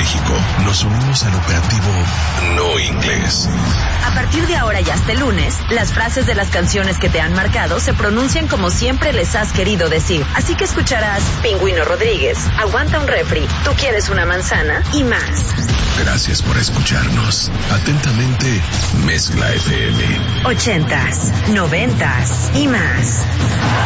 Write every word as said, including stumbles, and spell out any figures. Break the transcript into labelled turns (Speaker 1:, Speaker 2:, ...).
Speaker 1: México. Nos unimos al operativo No Inglés.
Speaker 2: A partir de ahora y hasta el lunes, las frases de las canciones que te han marcado se pronuncian como siempre les has querido decir. Así que escucharás Pingüino Rodríguez, Aguanta un refri, Tú quieres una manzana y más.
Speaker 1: Gracias por escucharnos. Atentamente, Mezcla F M.
Speaker 2: Ochentas, noventas y más.